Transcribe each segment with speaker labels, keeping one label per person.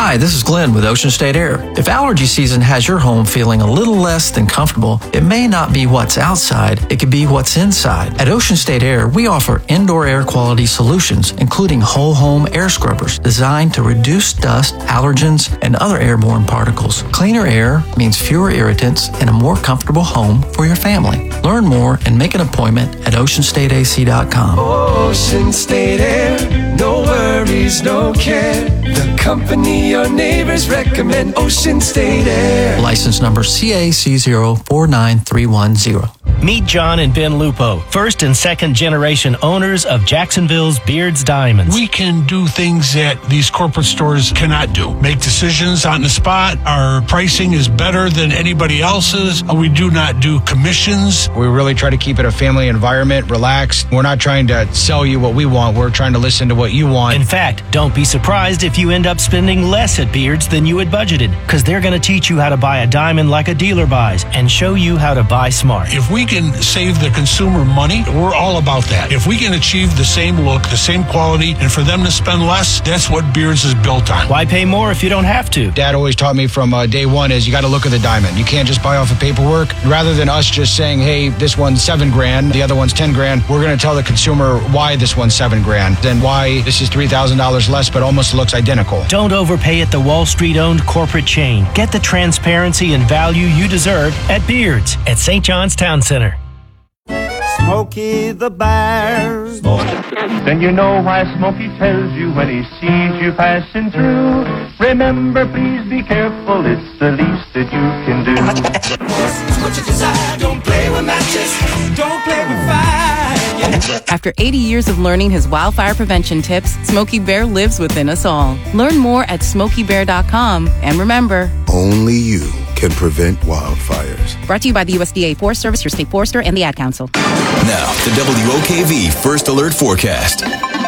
Speaker 1: Hi, this is Glenn with Ocean State Air. If allergy season has your home feeling a little less than comfortable, it may not be what's outside, it could be what's inside. At Ocean State Air, we offer indoor air quality solutions, including whole home air scrubbers designed to reduce dust, allergens, and other airborne particles. Cleaner air means fewer irritants and a more comfortable home for your family. Learn more and make an appointment at oceanstateac.com.
Speaker 2: Ocean State Air, no worries, no care. The company your neighbors recommend, Ocean State Air.
Speaker 1: License number CAC049310.
Speaker 3: Meet John and Ben Lupo, first and second generation owners of Jacksonville's Beards Diamonds.
Speaker 4: We can do things that these corporate stores cannot do. Make decisions on the spot. Our pricing is better than anybody else's. We do not do commissions.
Speaker 5: We really try to keep it a family environment, relaxed. We're not trying to sell you what we want. We're trying to listen to what you want.
Speaker 3: In fact, don't be surprised if you end up spending less at Beards than you had budgeted, because they're going to teach you how to buy a diamond like a dealer buys and show you how to buy smart.
Speaker 4: If we can save the consumer money, we're all about that. If we can achieve the same look, the same quality, and for them to spend less, that's what Beards is built on.
Speaker 3: Why pay more if you don't have to?
Speaker 5: Dad always taught me from day one is you got to look at the diamond. You can't just buy off of paperwork. Rather than us just saying, hey, this one's $7,000, the other one's $10,000, we're going to tell the consumer why this one's $7,000, then why this is $3,000 less but almost looks identical.
Speaker 3: Don't overpay at the Wall Street-owned corporate chain. Get the transparency and value you deserve at Beards at St. John's Town Center.
Speaker 6: Smokey the Bear's boy.
Speaker 7: Then you know why Smokey tells you when he sees you passing through. Remember, please be careful, it's the least that you can do.
Speaker 2: What you desire, don't play with matches, don't play with fire.
Speaker 8: After 80 years of learning his wildfire prevention tips, Smokey Bear lives within us all. Learn more at SmokeyBear.com. And remember,
Speaker 9: only you can prevent wildfires.
Speaker 8: Brought to you by the USDA Forest Service, your state forester, and the Ad Council.
Speaker 10: Now, the WOKV First Alert Forecast.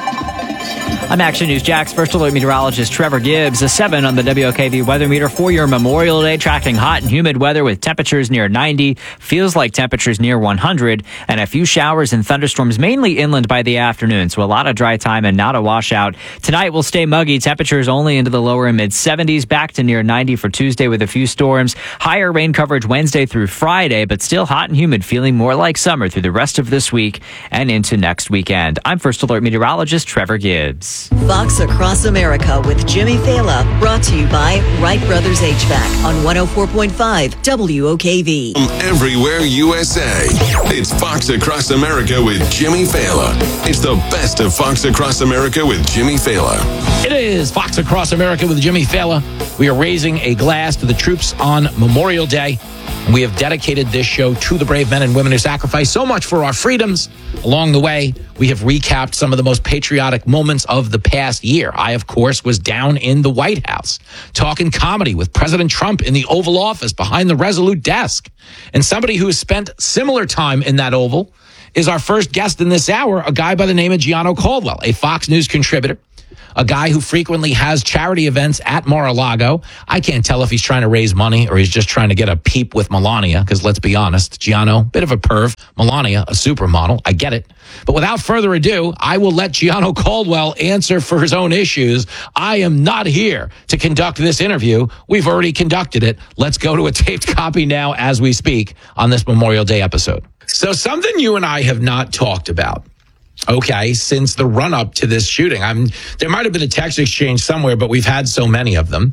Speaker 11: I'm Action News Jack's First Alert meteorologist Trevor Gibbs. A 7 on the WOKV weather meter for your Memorial Day, tracking hot and humid weather with temperatures near 90, feels like temperatures near 100, and a few showers and thunderstorms mainly inland by the afternoon, so a lot of dry time and not a washout. Tonight will stay muggy, temperatures only into the lower and mid 70s, back to near 90 for Tuesday with a few storms. Higher rain coverage Wednesday through Friday, but still hot and humid, feeling more like summer through the rest of this week and into next weekend. I'm First Alert meteorologist Trevor Gibbs.
Speaker 12: Fox Across America with Jimmy Fala, brought to you by Wright Brothers HVAC on 104.5 WOKV.
Speaker 10: Everywhere USA. It's Fox Across America with Jimmy Fala. It's the best of Fox Across America with Jimmy Fala.
Speaker 13: It is Fox Across America with Jimmy Fala. We are raising a glass to the troops on Memorial Day. We have dedicated this show to the brave men and women who sacrificed so much for our freedoms. Along the way, we have recapped some of the most patriotic moments of the past year. I, of course, was down in the White House talking comedy with President Trump in the Oval Office behind the Resolute desk. And somebody who has spent similar time in that Oval is our first guest in this hour, a guy by the name of Gianno Caldwell, a Fox News contributor, a guy who frequently has charity events at Mar-a-Lago. I can't tell if he's trying to raise money or he's just trying to get a peep with Melania, because let's be honest, Gianno, bit of a perv. Melania, a supermodel. I get it. But without further ado, I will let Gianno Caldwell answer for his own issues. I am not here to conduct this interview. We've already conducted it. Let's go to a taped copy now as we speak on this Memorial Day episode. So something you and I have not talked about, okay, since the run-up to this shooting, there might have been a text exchange somewhere, but we've had so many of them,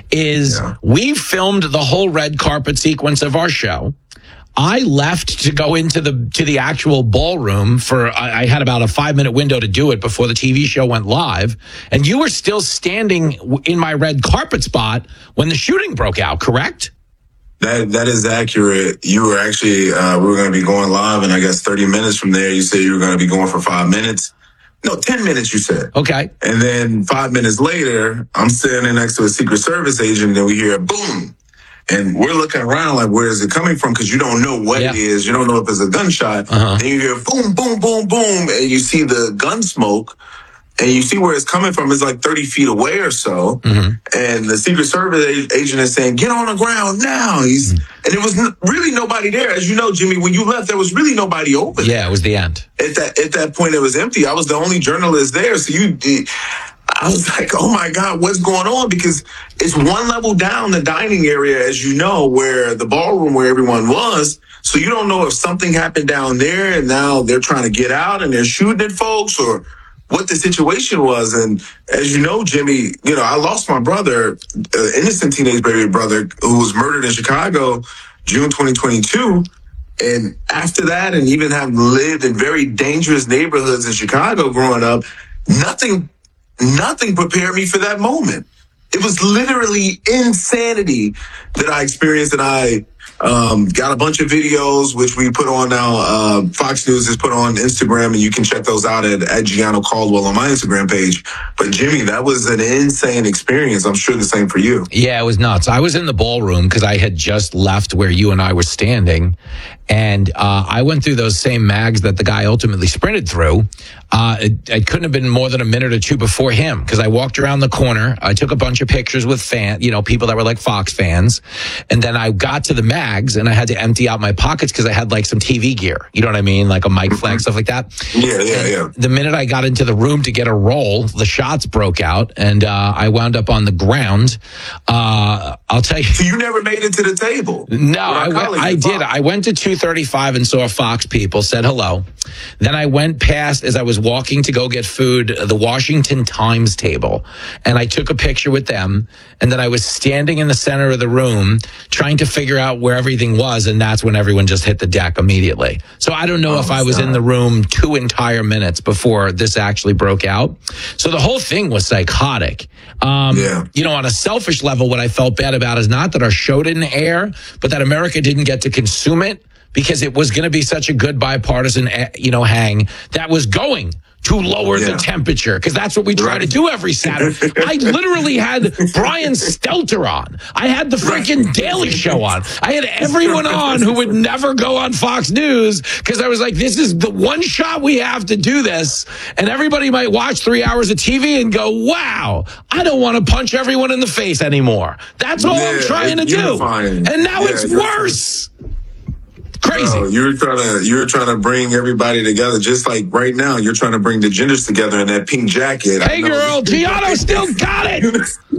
Speaker 13: is we filmed the whole red carpet sequence of our show. I left to go into the actual ballroom I had about a 5-minute window to do it before the TV show went live. And you were still standing in my red carpet spot when the shooting broke out, correct?
Speaker 14: That is accurate. You were actually, we were going to be going live, and I guess 30 minutes from there, you said you were going to be going for 5 minutes. No, 10 minutes, you said.
Speaker 13: Okay.
Speaker 14: And then 5 minutes later, I'm standing next to a Secret Service agent, and we hear a boom. And we're looking around like, where is it coming from? Because you don't know what it is. You don't know if it's a gunshot. And you hear boom, boom, boom, boom, and you see the gun smoke. And you see where it's coming from. It's like 30 feet away or so. And the Secret Service agent is saying, get on the ground now. And there was really nobody there. As you know, Jimmy, when you left, there was really nobody open.
Speaker 13: Yeah, it was the end.
Speaker 14: At that point, it was empty. I was the only journalist there. So I was like, oh my God, what's going on? Because it's one level down the dining area, as you know, where the ballroom where everyone was. So you don't know if something happened down there and now they're trying to get out and they're shooting at folks or what the situation was. And as you know, Jimmy, I lost my brother, innocent teenage baby brother, who was murdered in Chicago, June 2022. And after that, and even having lived in very dangerous neighborhoods in Chicago growing up, nothing prepared me for that moment. It was literally insanity that I experienced, and I got a bunch of videos, which we put on now. Fox News has put on Instagram, and you can check those out at Gianno Caldwell on my Instagram page. But Jimmy, that was an insane experience. I'm sure the same for you.
Speaker 13: Yeah, it was nuts. I was in the ballroom because I had just left where you and I were standing. And I went through those same mags that the guy ultimately sprinted through. It couldn't have been more than a minute or two before him because I walked around the corner. I took a bunch of pictures with people that were like Fox fans. And then I got to the mags and I had to empty out my pockets because I had like some TV gear. You know what I mean? Like a mic flag, stuff like that.
Speaker 14: Yeah.
Speaker 13: The minute I got into the room to get a roll, the shots broke out and I wound up on the ground. I'll tell you.
Speaker 14: So you never made it to the table?
Speaker 13: No, I did. I went to 235 and saw Fox people, said hello. Then I went past, as I was walking to go get food, the Washington Times table, and I took a picture with them. And then I was standing in the center of the room trying to figure out where everything was, and that's when everyone just hit the deck immediately. So I don't know if I was in the room 2 entire minutes before this actually broke out. So the whole thing was psychotic. On a selfish level, what I felt bad about is not that our show didn't air, but that America didn't get to consume it, because it was going to be such a good bipartisan, hang that was going to lower the temperature, because that's what we try to do every Saturday. I literally had Brian Stelter on. I had the freaking Daily Show on. I had everyone on who would never go on Fox News, because I was like, this is the one shot we have to do this. And everybody might watch 3 hours of TV and go, wow, I don't want to punch everyone in the face anymore. That's all I'm trying to do. And now it's worse. Crazy.
Speaker 14: You're trying to bring everybody together, just like right now you're trying to bring the genders together in that pink jacket.
Speaker 13: Hey, girl, Gianno still got it.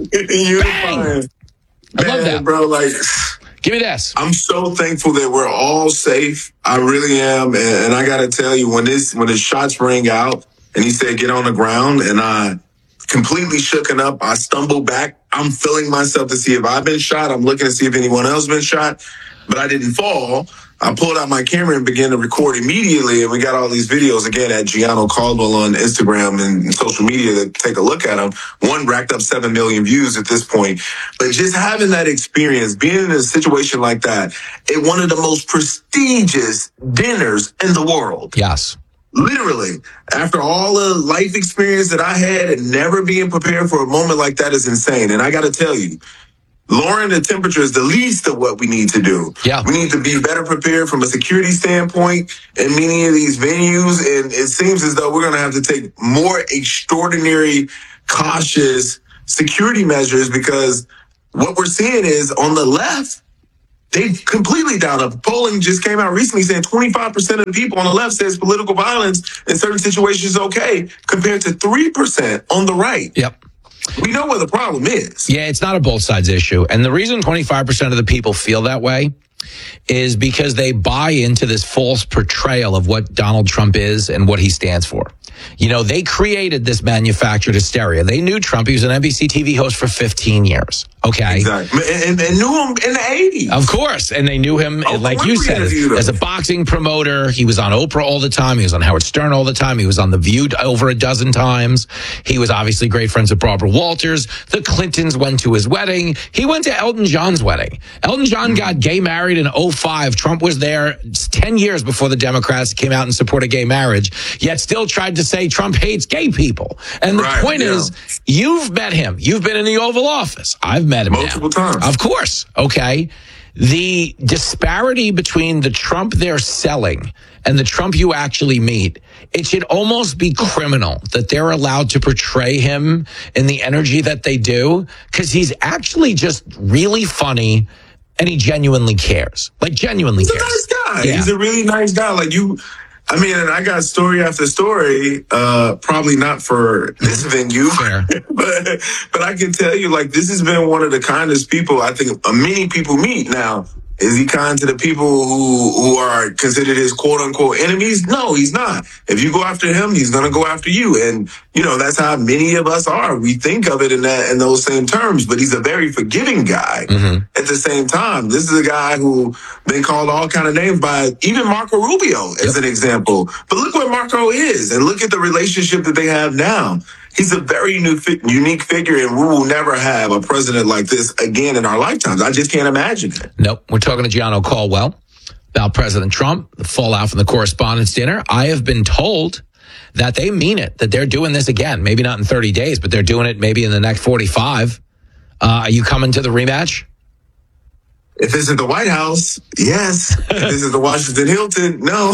Speaker 13: Bang! I love that,
Speaker 14: bro. Like,
Speaker 13: give me this.
Speaker 14: I'm so thankful that we're all safe. I really am, and I got to tell you, when the shots rang out and he said get on the ground, and I completely shooken up. I stumbled back. I'm feeling myself to see if I've been shot. I'm looking to see if anyone else been shot, but I didn't fall. I pulled out my camera and began to record immediately, and we got all these videos again at Gianno Caldwell on Instagram and social media to take a look at them. One racked up 7 million views at this point. But just having that experience, being in a situation like that, at one of the most prestigious dinners in the world.
Speaker 13: Yes.
Speaker 14: Literally, after all the life experience that I had, and never being prepared for a moment like that is insane. And I got to tell you, lowering the temperature is the least of what we need to do.
Speaker 13: Yeah.
Speaker 14: We need to be better prepared from a security standpoint in many of these venues. And it seems as though we're going to have to take more extraordinary, cautious security measures, because what we're seeing is on the left, they completely down up. Polling just came out recently saying 25% of the people on the left says political violence in certain situations is okay, compared to 3% on the right.
Speaker 13: Yep.
Speaker 14: We know where the problem is.
Speaker 13: Yeah, it's not a both sides issue. And the reason 25% of the people feel that way is because they buy into this false portrayal of what Donald Trump is and what he stands for. You know, they created this manufactured hysteria. They knew Trump. He was an NBC TV host for 15 years. Okay.
Speaker 14: Exactly. And knew him in the 80s.
Speaker 13: Of course. And they knew him, like you said, as a boxing promoter. He was on Oprah all the time. He was on Howard Stern all the time. He was on The View over a dozen times. He was obviously great friends with Barbara Walters. The Clintons went to his wedding. He went to Elton John's wedding. Elton John got gay married in 2005. Trump was there 10 years before the Democrats came out and supported gay marriage, yet still tried to say Trump hates gay people. And the point is, you've met him. You've been in the Oval Office. I've met him
Speaker 14: multiple times.
Speaker 13: Of course. Okay. The disparity between the Trump they're selling and the Trump you actually meet, it should almost be criminal that they're allowed to portray him in the energy that they do, because he's actually just really funny and he genuinely cares. Like, genuinely cares.
Speaker 14: He's a nice guy.
Speaker 13: Yeah.
Speaker 14: He's a really nice guy. Like, I mean, and I got story after story, probably not for this venue, but I can tell you, like, this has been one of the kindest people I think many people meet. Now, is he kind to the people who are considered his quote unquote enemies? No, he's not. If you go after him, he's going to go after you. And, you know, that's how many of us are. We think of it in those same terms, but he's a very forgiving guy. At the same time. This is a guy who been called all kind of names by even Marco Rubio as an example. But look where Marco is and look at the relationship that they have now. He's a very unique figure, and we will never have a president like this again in our lifetimes. I just can't imagine it.
Speaker 13: Nope. We're talking to Gianno Caldwell about President Trump, the fallout from the Correspondents' Dinner. I have been told that they mean it, that they're doing this again. Maybe not in 30 days, but they're doing it maybe in the next 45. Are you coming to the rematch?
Speaker 14: If this is the White House, yes. If this is the Washington Hilton, no.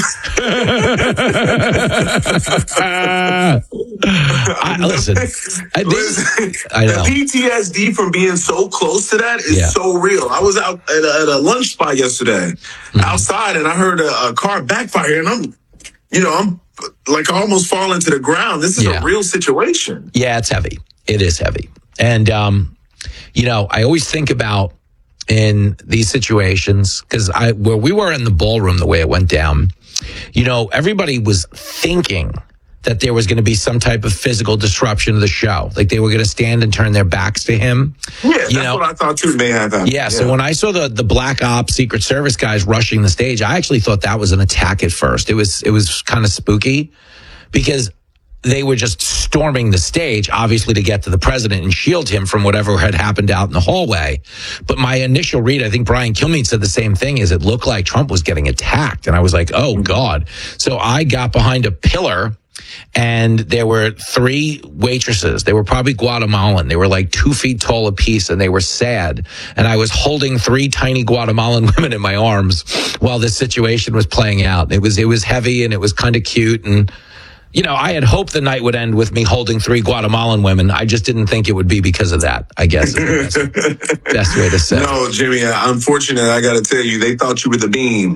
Speaker 13: Listen, I know.
Speaker 14: The PTSD from being so close to that is so real. I was out at a lunch spot yesterday outside, and I heard a car backfire, and I'm like almost falling to the ground. This is a real situation.
Speaker 13: Yeah, it's heavy. It is heavy. And, I always think about in these situations, because where we were in the ballroom, the way it went down, everybody was thinking that there was going to be some type of physical disruption of the show. Like they were going to stand and turn their backs to him.
Speaker 14: Yeah, that's what I thought too may have happened.
Speaker 13: Yeah, so when I saw the Black Ops Secret Service guys rushing the stage, I actually thought that was an attack at first. It was kind of spooky because they were just storming the stage, obviously, to get to the president and shield him from whatever had happened out in the hallway. But my initial read, I think Brian Kilmeade said the same thing, is it looked like Trump was getting attacked. And I was like, oh, God. So I got behind a pillar, and there were 3 waitresses. They were probably Guatemalan. They were like 2 feet tall apiece, and they were sad. And I was holding 3 tiny Guatemalan women in my arms while this situation was playing out. It was heavy, and it was kind of cute, and I had hoped the night would end with me holding 3 Guatemalan women. I just didn't think it would be because of that, I guess. Is the best way to say it.
Speaker 14: No, Jimmy, unfortunately, I got to tell you, they thought you were the beam.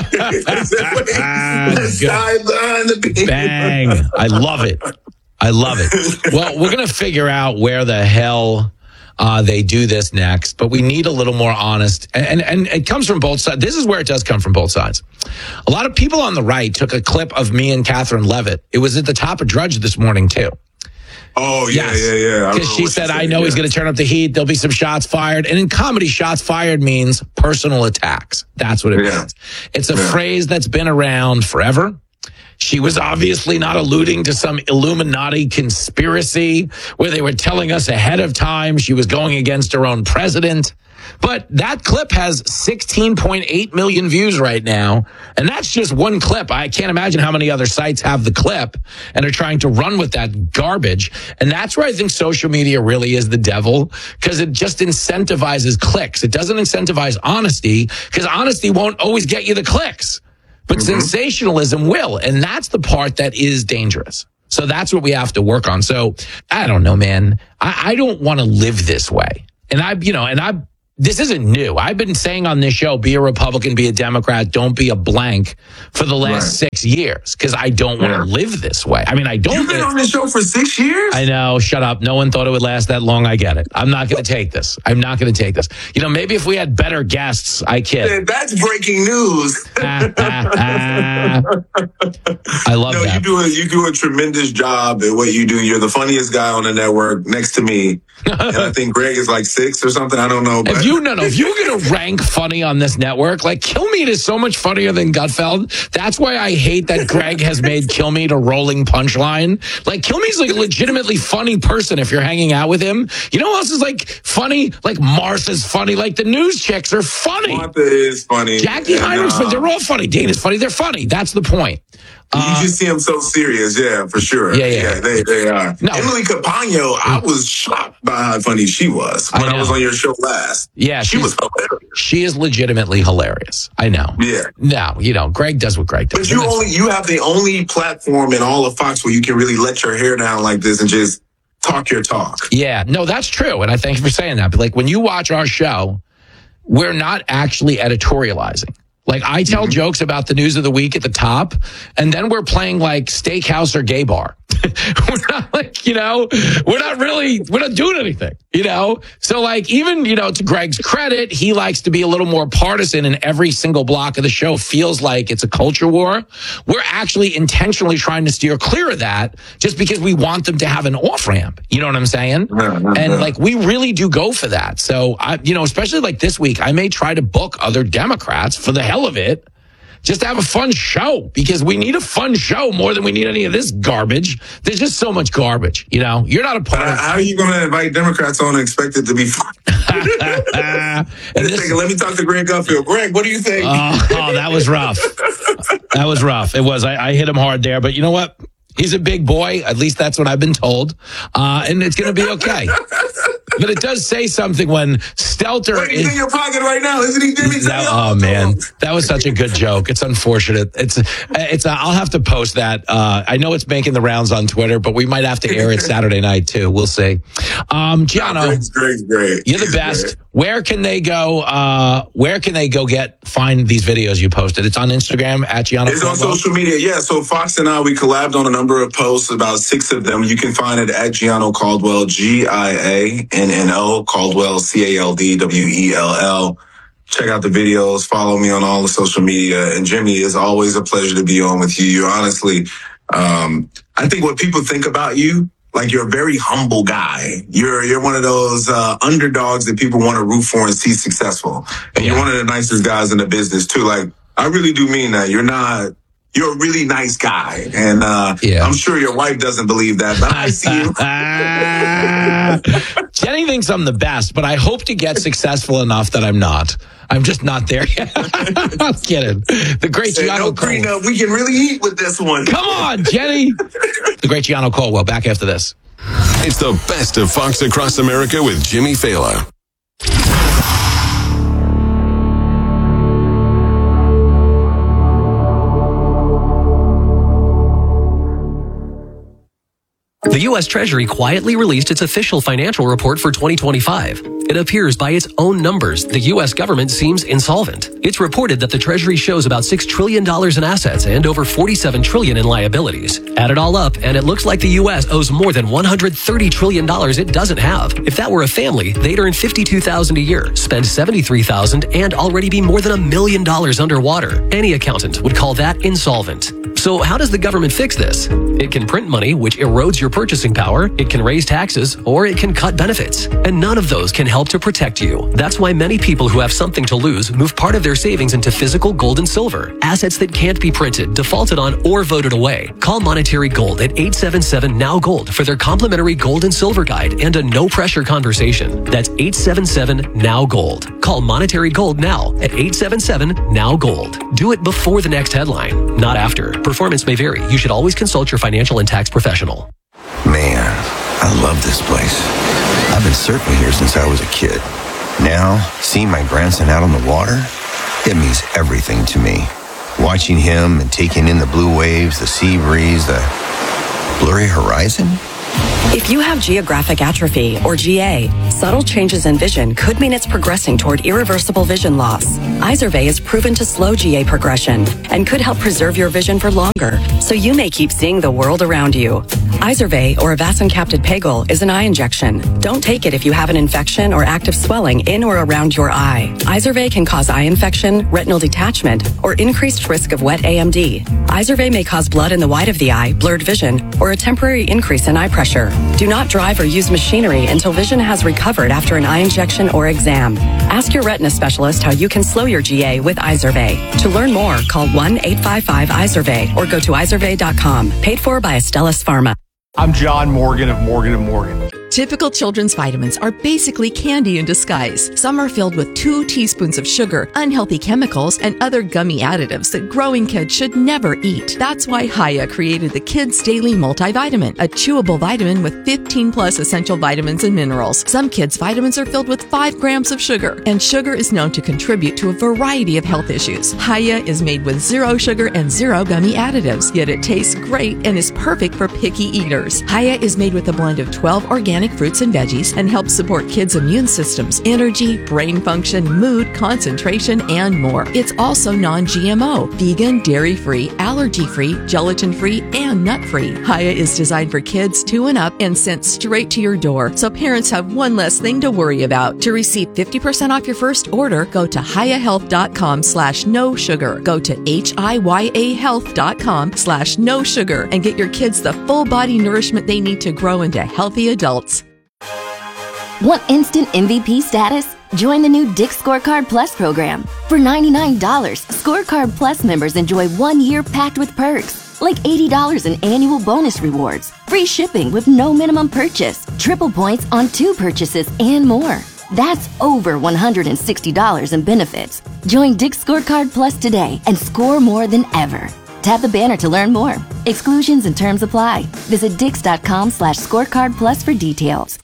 Speaker 13: Bang. I love it. Well, we're going to figure out where the hell they do this next, but we need a little more honest. And it comes from both sides. This is where it does come from both sides. A lot of people on the right took a clip of me and Catherine Levitt. It was at the top of Drudge this morning, too.
Speaker 14: Oh, yeah.
Speaker 13: Because she said, I know he's going to turn up the heat. There'll be some shots fired. And in comedy, shots fired means personal attacks. That's what it means. It's a phrase that's been around forever. She was obviously not alluding to some Illuminati conspiracy where they were telling us ahead of time she was going against her own president. But that clip has 16.8 million views right now. And that's just one clip. I can't imagine how many other sites have the clip and are trying to run with that garbage. And that's where I think social media really is the devil, because it just incentivizes clicks. It doesn't incentivize honesty, because honesty won't always get you the clicks. But sensationalism will. And that's the part that is dangerous. So that's what we have to work on. So I don't know, man. I don't want to live this way. And this isn't new. I've been saying on this show, be a Republican, be a Democrat, don't be a blank for the last 6 years, because I don't want to live this way. I mean, I don't.
Speaker 14: You've been on this show for 6 years?
Speaker 13: I know. Shut up. No one thought it would last that long. I get it. I'm not going to take this. Maybe if we had better guests, I kid.
Speaker 14: Man, that's breaking news.
Speaker 13: I love that.
Speaker 14: You do a tremendous job at what you do. You're the funniest guy on the network next to me. And I think Greg is like 6 or something. I don't know. But
Speaker 13: if you're going to rank funny on this network, like Kilmeade is so much funnier than Gutfeld. That's why I hate that Greg has made Kilmeade a rolling punchline. Like Kilmeade's like a legitimately funny person if you're hanging out with him. You know who else is like funny? Like Martha's funny. Like the news chicks are funny.
Speaker 14: Martha is funny.
Speaker 13: Jackie Heinrich's funny. They're all funny. Dana's funny. They're funny. That's the point.
Speaker 14: You just see them so serious, for sure.
Speaker 13: Yeah,
Speaker 14: they are. No. Emily Capano, I was shocked by how funny she was when I was on your show last.
Speaker 13: Yeah,
Speaker 14: she was hilarious.
Speaker 13: She is legitimately hilarious. I know.
Speaker 14: Yeah.
Speaker 13: No, Greg does what Greg does.
Speaker 14: But you have the only platform in all of Fox where you can really let your hair down like this and just talk your talk.
Speaker 13: Yeah, no, that's true, and I thank you for saying that. But like when you watch our show, we're not actually editorializing. Like, I tell jokes about the news of the week at the top, and then we're playing like Steakhouse or Gay Bar. We're not like, we're not doing anything, So like, even, to Greg's credit, he likes to be a little more partisan, and every single block of the show feels like it's a culture war. We're actually intentionally trying to steer clear of that just because we want them to have an off-ramp. You know what I'm saying? And like, we really do go for that. So especially like this week, I may try to book other Democrats for the hell of it, just to have a fun show, because we need a fun show more than we need any of this garbage. There's just so much garbage, You're not a part of...
Speaker 14: How are you going to invite Democrats on and expect it to be fun? Let me talk to Greg Gutfield. Greg, what do you think?
Speaker 13: Oh, that was rough. That was rough. It was. I hit him hard there, but you know what? He's a big boy. At least that's what I've been told. And it's going to be okay. But it does say something when Stelter
Speaker 14: Wait, he's in your pocket right now, isn't he, Jimmy?
Speaker 13: Oh man, that was such a good joke. It's unfortunate. It's. I'll have to post that. I know it's making the rounds on Twitter, but we might have to air it Saturday night too. We'll see. Gianno,
Speaker 14: great.
Speaker 13: You're the best. Great. Where can they go? Find these videos you posted? It's on Instagram at Gianno.
Speaker 14: It's on social media. Yeah. So Fox and I, we collabed on a number of posts, about 6 of them. You can find it at Gianno Caldwell, GIANNO Caldwell, CALDWELL. Check out the videos. Follow me on all the social media. And Jimmy, it's always a pleasure to be on with you. You honestly, I think what people think about you, like, you're a very humble guy. You're one of those underdogs that people want to root for and see successful. And you're one of the nicest guys in the business too. Like, I really do mean that. You're a really nice guy. And I'm sure your wife doesn't believe that, but I see
Speaker 13: you. Jenny thinks I'm the best, but I hope to get successful enough that I'm not. I'm just not there yet. I'm kidding. The great Gianno Caldwell.
Speaker 14: We can really eat with this one.
Speaker 13: Come on, Jenny. The great Gianno Caldwell, back after this.
Speaker 10: It's the best of Fox Across America with Jimmy Fallon.
Speaker 15: The U.S. Treasury quietly released its official financial report for 2025. It appears by its own numbers, the U.S. government seems insolvent. It's reported that the Treasury shows about $6 trillion in assets and over $47 trillion in liabilities. Add it all up, and it looks like the U.S. owes more than $130 trillion it doesn't have. If that were a family, they'd earn $52,000 a year, spend $73,000, and already be more than $1 million underwater. Any accountant would call that insolvent. So how does the government fix this? It can print money, which erodes your purchasing power, it can raise taxes, or it can cut benefits. And none of those can help to protect you. That's why many people who have something to lose move part of their savings into physical gold and silver, assets that can't be printed, defaulted on, or voted away. Call Monetary Gold at 877-NOW-GOLD for their complimentary gold and silver guide and a no-pressure conversation. That's 877-NOW-GOLD. Call Monetary Gold now at 877-NOW-GOLD. Do it before the next headline, not after. Performance may vary. You should always consult your financial and tax professional.
Speaker 16: Man, I love this place. I've been surfing here since I was a kid. Now, seeing my grandson out on the water, it means everything to me. Watching him and taking in the blue waves, the sea breeze, the blurry horizon.
Speaker 17: If you have geographic atrophy, or GA, subtle changes in vision could mean it's progressing toward irreversible vision loss. Izervay is proven to slow GA progression and could help preserve your vision for longer, so you may keep seeing the world around you. Izervay, or avacincaptad pegol, is an eye injection. Don't take it if you have an infection or active swelling in or around your eye. Izervay can cause eye infection, retinal detachment, or increased risk of wet AMD. Izervay may cause blood in the white of the eye, blurred vision, or a temporary increase in eye pressure. Do not drive or use machinery until vision has recovered after an eye injection or exam. Ask your retina specialist how you can slow your GA with Izervay. To learn more, call 1-855-IZERVAY or go to izervay.com. Paid for by Astellas Pharma.
Speaker 18: I'm John Morgan of Morgan & Morgan.
Speaker 19: Typical children's vitamins are basically candy in disguise. Some are filled with 2 teaspoons of sugar, unhealthy chemicals, and other gummy additives that growing kids should never eat. That's why Hiya created the Kids Daily Multivitamin, a chewable vitamin with 15 plus essential vitamins and minerals. Some kids' vitamins are filled with 5 grams of sugar, and sugar is known to contribute to a variety of health issues. Hiya is made with 0 sugar and 0 gummy additives, yet it tastes great and is perfect for picky eaters. Hiya is made with a blend of 12 organic organic fruits and veggies and helps support kids' immune systems, energy, brain function, mood, concentration, and more. It's also non-GMO, vegan, dairy-free, allergy-free, gelatin-free, and nut-free. Hiya is designed for kids 2 and up and sent straight to your door, so parents have one less thing to worry about. To receive 50% off your first order, go to hiyahealth.com/no sugar. Go to hiyahealth.com/no sugar and get your kids the full body nourishment they need to grow into healthy adults.
Speaker 20: Want instant MVP status? Join the new Dick's Scorecard Plus program. For $99, Scorecard Plus members enjoy 1 year packed with perks, like $80 in annual bonus rewards, free shipping with no minimum purchase, triple points on 2 purchases, and more. That's over $160 in benefits. Join Dick's Scorecard Plus today and score more than ever. Tap the banner to learn more. Exclusions and terms apply. Visit dix.com/scorecard plus for details.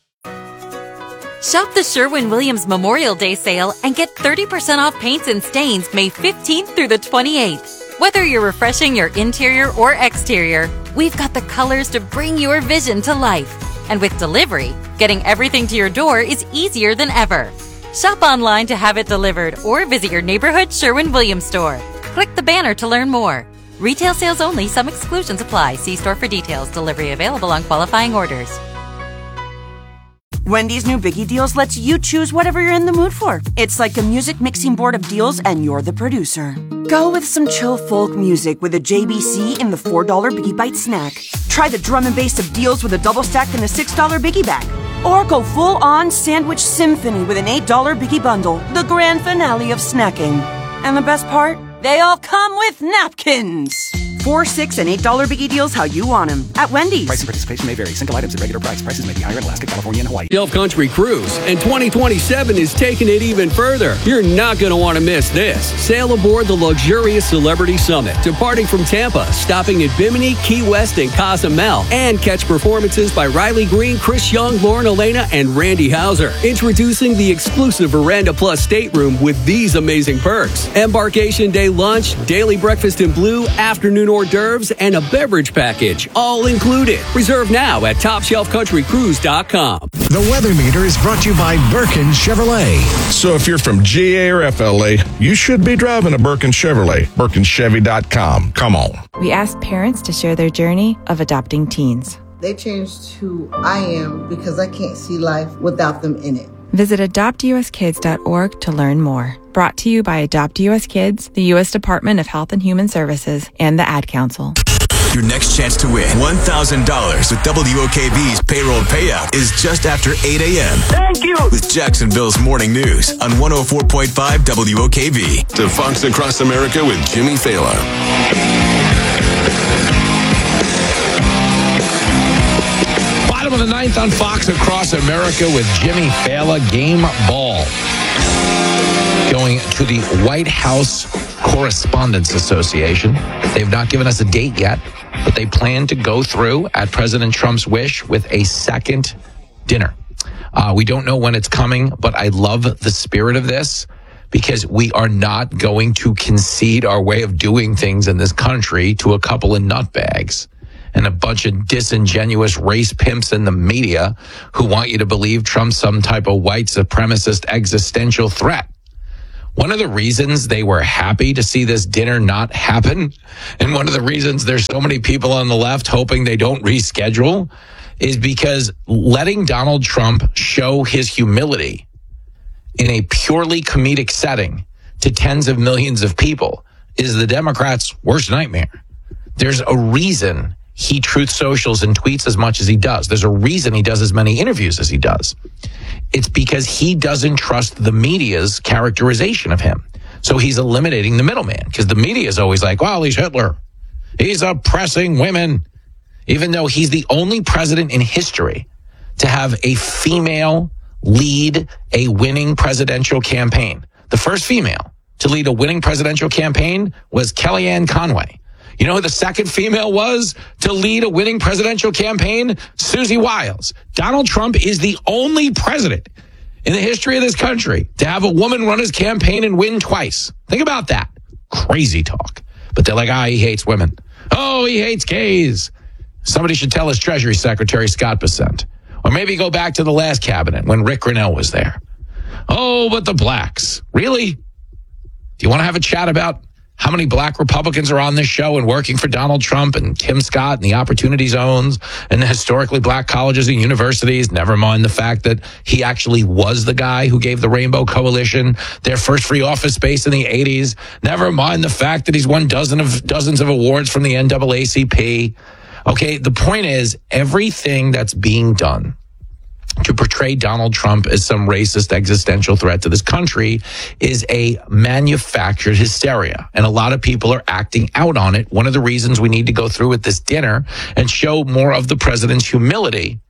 Speaker 21: Shop the Sherwin-Williams Memorial Day sale and get 30% off paints and stains May 15th through the 28th. Whether you're refreshing your interior or exterior, we've got the colors to bring your vision to life. And with delivery, getting everything to your door is easier than ever. Shop online to have it delivered or visit your neighborhood Sherwin-Williams store. Click the banner to learn more. Retail sales only. Some exclusions apply. See store for details. Delivery available on qualifying orders.
Speaker 22: Wendy's new Biggie Deals lets you choose whatever you're in the mood for. It's like a music mixing board of deals and you're the producer. Go with some chill folk music with a JBC in the $4 Biggie Bite snack. Try the drum and bass of deals with a double stack in a $6 Biggie bag. Or go full-on sandwich symphony with an $8 Biggie bundle, the grand finale of snacking. And the best part? They all come with napkins. $4, $6, and $8 Biggie Deals how you want them at Wendy's.
Speaker 23: Price and participation may vary. Single items at regular price. Prices may be higher in Alaska, California, and Hawaii.
Speaker 24: Shelf Country Cruise, and 2027 is taking it even further. You're not going to want to miss this. Sail aboard the luxurious Celebrity Summit, departing from Tampa, stopping at Bimini, Key West, and Cozumel, and catch performances by Riley Green, Chris Young, Lauren Elena, and Randy Houser. Introducing the exclusive Veranda Plus stateroom with these amazing perks: embarkation day lunch, daily breakfast in blue, afternoon hors d'oeuvres, and a beverage package, all included. Reserve now at TopShelfCountryCruise.com.
Speaker 25: The weather meter is brought to you by Birkin Chevrolet.
Speaker 26: So if you're from GA or FLA, you should be driving a Birkin Chevrolet. BirkinChevy.com. Come on.
Speaker 27: We asked parents to share their journey of adopting teens.
Speaker 28: They changed who I am because I can't see life without them in it.
Speaker 27: Visit adoptuskids.org to learn more. Brought to you by Adopt US Kids, the U.S. Department of Health and Human Services, and the Ad Council.
Speaker 29: Your next chance to win $1,000 with WOKV's payroll payout is just after 8 a.m.
Speaker 30: Thank you!
Speaker 29: With Jacksonville's Morning News on 104.5 WOKV.
Speaker 10: To Fox Across America with Jimmy Fallon.
Speaker 13: Bottom of the ninth on Fox Across America with Jimmy Fallon. Game ball. Going to the White House Correspondents Association. They've not given us a date yet, but they plan to go through, at President Trump's wish, with a second dinner. We don't know when it's coming, but I love the spirit of this because we are not going to concede our way of doing things in this country to a couple of nutbags and a bunch of disingenuous race pimps in the media who want you to believe Trump's some type of white supremacist existential threat. One of the reasons they were happy to see this dinner not happen, and one of the reasons there's so many people on the left hoping they don't reschedule, is because letting Donald Trump show his humility in a purely comedic setting to tens of millions of people is the Democrats' worst nightmare. There's a reason he truth socials and tweets as much as he does. There's a reason he does as many interviews as he does. It's because he doesn't trust the media's characterization of him. So he's eliminating the middleman, because the media is always like, well, he's Hitler. He's oppressing women. Even though he's the only president in history to have a female lead a winning presidential campaign. The first female to lead a winning presidential campaign was Kellyanne Conway. You know who the second female was to lead a winning presidential campaign? Susie Wiles. Donald Trump is the only president in the history of this country to have a woman run his campaign and win twice. Think about that. Crazy talk. But they're like, he hates women. Oh, he hates gays. Somebody should tell his Treasury Secretary, Scott Bessent. Or maybe go back to the last cabinet when Rick Grinnell was there. Oh, but the blacks. Really? Do you want to have a chat about how many black Republicans are on this show and working for Donald Trump and Tim Scott and the opportunity zones and the historically black colleges and universities? Never mind the fact that he actually was the guy who gave the Rainbow Coalition their first free office space in the 80s. Never mind the fact that he's won dozens of awards from the NAACP. Okay, the point is, everything that's being done to portray Donald Trump as some racist existential threat to this country is a manufactured hysteria. And a lot of people are acting out on it. One of the reasons we need to go through with this dinner and show more of the president's humility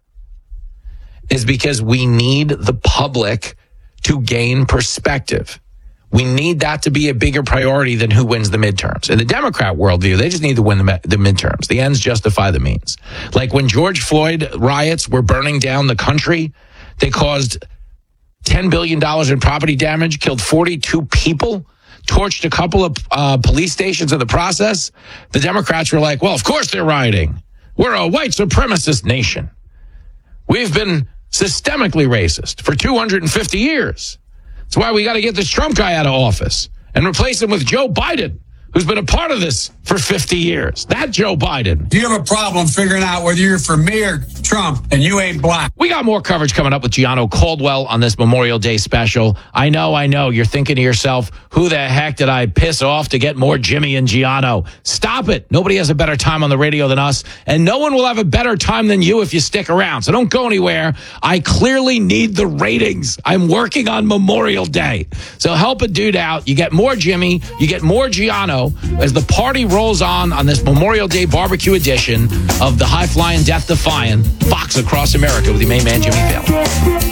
Speaker 13: is because we need the public to gain perspective. We need that to be a bigger priority than who wins the midterms. In the Democrat worldview, they just need to win the midterms. The ends justify the means. Like when George Floyd riots were burning down the country, they caused $10 billion in property damage, killed 42 people, torched a couple of police stations in the process. The Democrats were like, well, of course they're rioting. We're a white supremacist nation. We've been systemically racist for 250 years. That's why we got to get this Trump guy out of office and replace him with Joe Biden, who's been a part of this for 50 years. That Joe Biden.
Speaker 1: Do you have a problem figuring out whether you're for me or Trump and you ain't black?
Speaker 13: We got more coverage coming up with Gianno Caldwell on this Memorial Day special. I know. You're thinking to yourself, who the heck did I piss off to get more Jimmy and Gianno? Stop it. Nobody has a better time on the radio than us, and no one will have a better time than you if you stick around. So don't go anywhere. I clearly need the ratings. I'm working on Memorial Day. So help a dude out. You get more Jimmy. You get more Gianno as the party rolls on this Memorial Day barbecue edition of the high-flying, death-defying Fox Across America with your main man, Jimmy Fallon.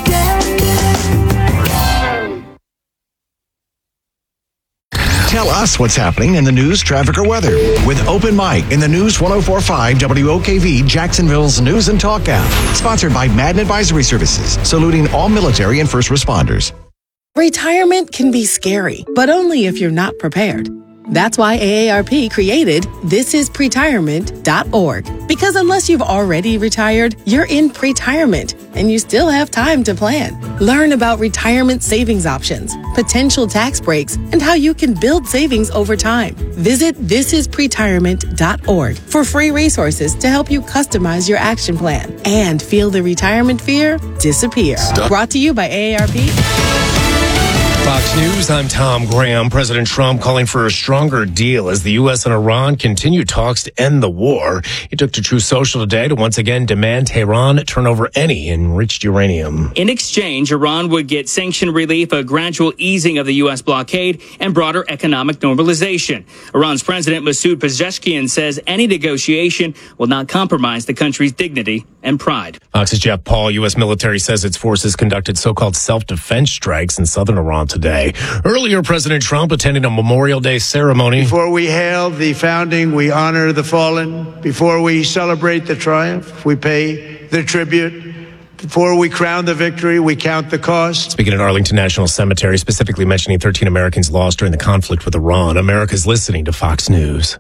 Speaker 25: Tell us what's happening in the news, traffic, or weather with Open Mic in the News 104.5 WOKV, Jacksonville's News and Talk app. Sponsored by Madden Advisory Services, saluting all military and first responders.
Speaker 2: Retirement can be scary, but only if you're not prepared. That's why AARP created thisispretirement.org. Because unless you've already retired, you're in pretirement and you still have time to plan. Learn about retirement savings options, potential tax breaks, and how you can build savings over time. Visit thisispretirement.org for free resources to help you customize your action plan and feel the retirement fear disappear. Brought to you by AARP.
Speaker 3: Fox News, I'm Tom Graham. President Trump calling for a stronger deal as the U.S. and Iran continue talks to end the war. He took to Truth Social today to once again demand Tehran turn over any enriched uranium.
Speaker 4: In exchange, Iran would get sanction relief, a gradual easing of the U.S. blockade, and broader economic normalization. Iran's President Masoud Pezeshkian says any negotiation will not compromise the country's dignity and pride.
Speaker 3: Fox's Jeff Paul, U.S. military says its forces conducted so-called self-defense strikes in southern Iran today. Earlier, President Trump attending a Memorial Day ceremony.
Speaker 5: Before we hail the founding, we honor the fallen. Before we celebrate the triumph, we pay the tribute. Before we crown the victory, we count the cost.
Speaker 3: Speaking at Arlington National Cemetery, specifically mentioning 13 Americans lost during the conflict with Iran. America's listening to Fox News.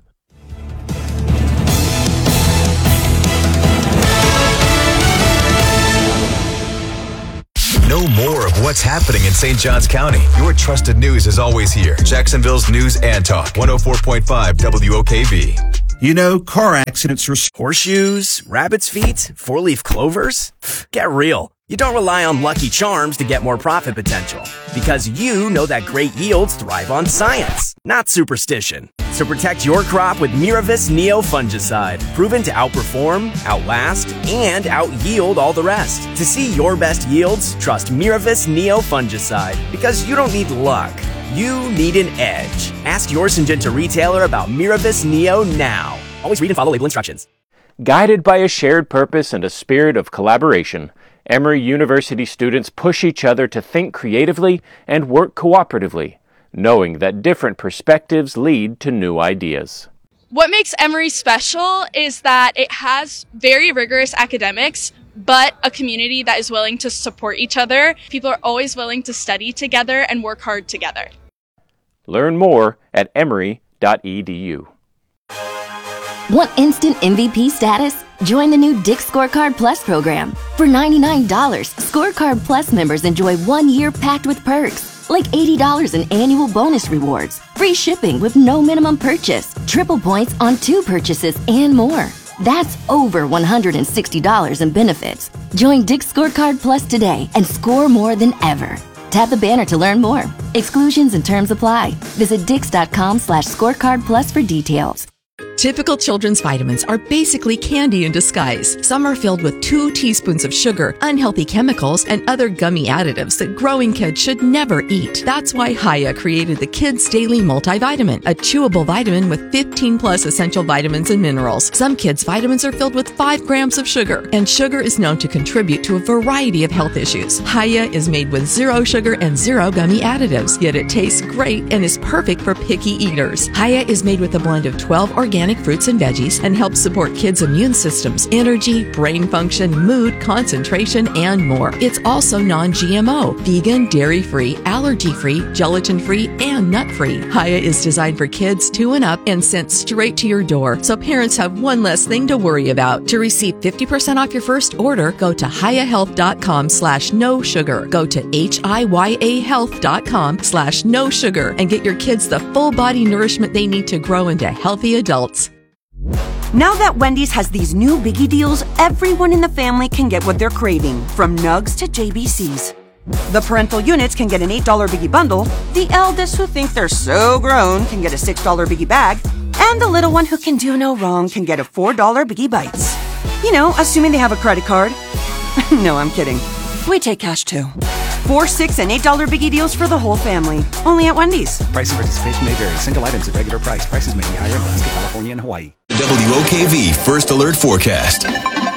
Speaker 29: Know more of what's happening in St. Johns County. Your trusted news is always here. Jacksonville's News and Talk, 104.5 WOKV.
Speaker 6: You know, car accidents are horseshoes, rabbit's feet, four-leaf clovers. Get real. You don't rely on Lucky Charms to get more profit potential because you know that great yields thrive on science, not superstition. So protect your crop with Miravis Neo fungicide, proven to outperform, outlast, and outyield all the rest. To see your best yields, trust Miravis Neo fungicide because you don't need luck. You need an edge. Ask your Syngenta retailer about Miravis Neo now. Always read and follow label instructions.
Speaker 7: Guided by a shared purpose and a spirit of collaboration, Emory University students push each other to think creatively and work cooperatively, knowing that different perspectives lead to new ideas.
Speaker 8: What makes Emory special is that it has very rigorous academics, but a community that is willing to support each other. People are always willing to study together and work hard together.
Speaker 7: Learn more at emory.edu.
Speaker 20: Want instant MVP status? Join the new Dick's Scorecard Plus program. For $99, Scorecard Plus members enjoy 1 year packed with perks, like $80 in annual bonus rewards, free shipping with no minimum purchase, triple points on 2 purchases, and more. That's over $160 in benefits. Join Dick's Scorecard Plus today and score more than ever. Tap the banner to learn more. Exclusions and terms apply. Visit Dix.com/scorecard plus for details.
Speaker 9: Typical children's vitamins are basically candy in disguise. Some are filled with 2 teaspoons of sugar, unhealthy chemicals, and other gummy additives that growing kids should never eat. That's why Hiya created the Kids Daily Multivitamin, a chewable vitamin with 15 plus essential vitamins and minerals. Some kids' vitamins are filled with 5 grams of sugar, and sugar is known to contribute to a variety of health issues. Hiya is made with 0 sugar and 0 gummy additives, yet it tastes great and is perfect for picky eaters. Hiya is made with a blend of 12 organic fruits and veggies and helps support kids' immune systems, energy, brain function, mood, concentration, and more. It's also non-GMO, vegan, dairy-free, allergy-free, gelatin-free, and nut-free. Hiya is designed for kids 2 and up and sent straight to your door, so parents have one less thing to worry about. To receive 50% off your first order, go to hiyahealth.com/no sugar. Go to hiyahealth.com/no sugar and get your kids the full body nourishment they need to grow into healthy adults.
Speaker 22: Now that Wendy's has these new biggie deals, everyone in the family can get what they're craving, from nugs to JBCs. The parental units can get an $8 biggie bundle, the eldest who think they're so grown can get a $6 biggie bag, and the little one who can do no wrong can get a $4 biggie bites. You know, assuming they have a credit card. No, I'm kidding. We take cash too. 4, $6, and $8 biggie deals for the whole family. Only at Wendy's.
Speaker 23: Price and participation may vary. Single items at regular price. Prices may be higher in Alaska, California, and Hawaii.
Speaker 29: WOKV First Alert Forecast.